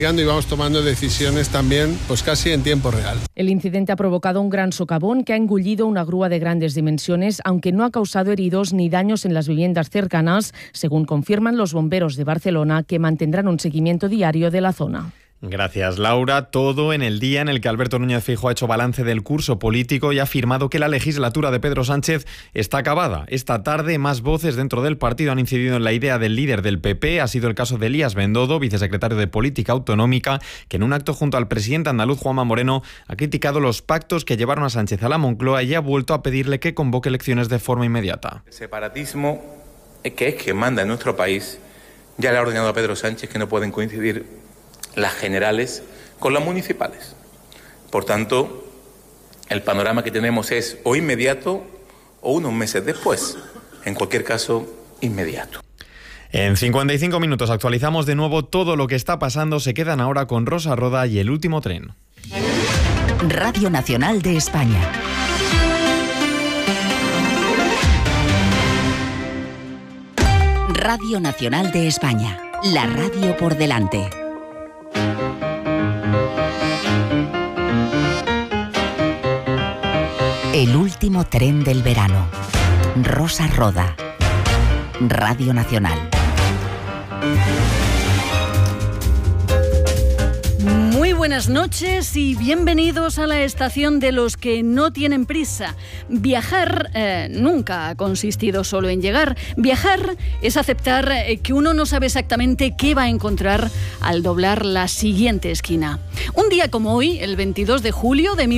Y vamos tomando decisiones también, pues casi en tiempo real. El incidente ha provocado un gran socavón que ha engullido una grúa de grandes dimensiones, aunque no ha causado heridos ni daños en las viviendas cercanas, según confirman los bomberos de Barcelona, que mantendrán un seguimiento diario de la zona. Gracias, Laura. Todo en el día en el que Alberto Núñez Feijóo ha hecho balance del curso político y ha afirmado que la legislatura de Pedro Sánchez está acabada. Esta tarde, más voces dentro del partido han incidido en la idea del líder del PP. Ha sido el caso de Elías Bendodo, vicesecretario de Política Autonómica, que en un acto junto al presidente andaluz Juanma Moreno ha criticado los pactos que llevaron a Sánchez a la Moncloa y ha vuelto a pedirle que convoque elecciones de forma inmediata. El separatismo, que es quien manda en nuestro país, ya le ha ordenado a Pedro Sánchez que no pueden coincidir las generales con las municipales. Por tanto, el panorama que tenemos es o inmediato o unos meses después. En cualquier caso, inmediato. En 55 minutos actualizamos de nuevo todo lo que está pasando. Se quedan ahora con Rosa Roda y El último tren. Radio Nacional de España. Radio Nacional de España. La radio por delante. El último tren del verano. Rosa Roda. Radio Nacional. Muy buenas noches y bienvenidos a la estación de los que no tienen prisa. Viajar nunca ha consistido solo en llegar. Viajar es aceptar que uno no sabe exactamente qué va a encontrar al doblar la siguiente esquina. Un día como hoy, el 22 de julio de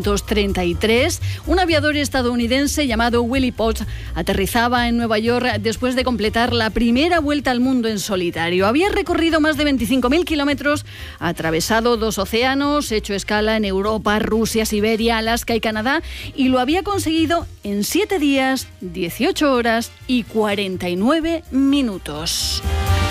1933, un aviador estadounidense llamado Willie Potts aterrizaba en Nueva York después de completar la primera vuelta al mundo en solitario. Había recorrido más de 25.000 kilómetros, atravesado 2 océanos, hecho escala en Europa, Rusia, Siberia, Alaska y Canadá, y lo había conseguido en 7 días, 18 horas y 49 minutos.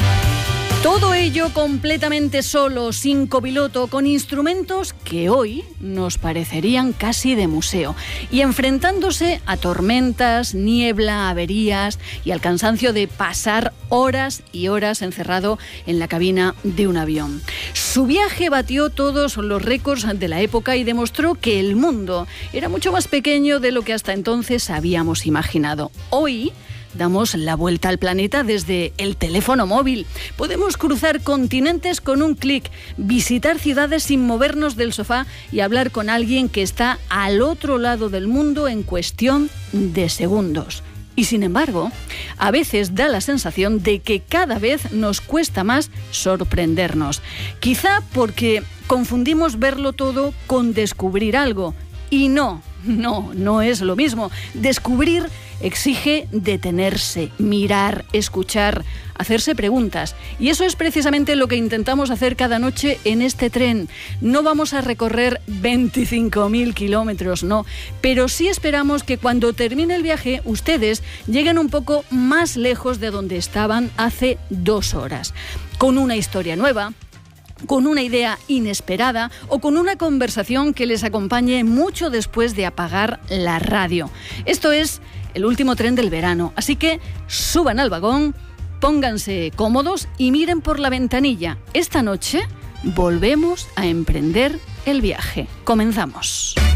Todo ello completamente solo, sin copiloto, con instrumentos que hoy nos parecerían casi de museo, y enfrentándose a tormentas, niebla, averías y al cansancio de pasar horas y horas encerrado en la cabina de un avión. Su viaje batió todos los récords de la época y demostró que el mundo era mucho más pequeño de lo que hasta entonces habíamos imaginado. Hoy damos la vuelta al planeta desde el teléfono móvil. Podemos cruzar continentes con un clic, visitar ciudades sin movernos del sofá y hablar con alguien que está al otro lado del mundo en cuestión de segundos. Y sin embargo, a veces da la sensación de que cada vez nos cuesta más sorprendernos. Quizá porque confundimos verlo todo con descubrir algo. Y no es lo mismo. Descubrir exige detenerse, mirar, escuchar, hacerse preguntas. Y eso es precisamente lo que intentamos hacer cada noche en este tren. No vamos a recorrer 25.000 kilómetros, no. Pero sí esperamos que cuando termine el viaje, ustedes lleguen un poco más lejos de donde estaban hace 2 horas. Con una historia nueva, con una idea inesperada o con una conversación que les acompañe mucho después de apagar la radio. Esto es el último tren del verano, así que suban al vagón, pónganse cómodos y miren por la ventanilla. Esta noche volvemos a emprender el viaje. Comenzamos.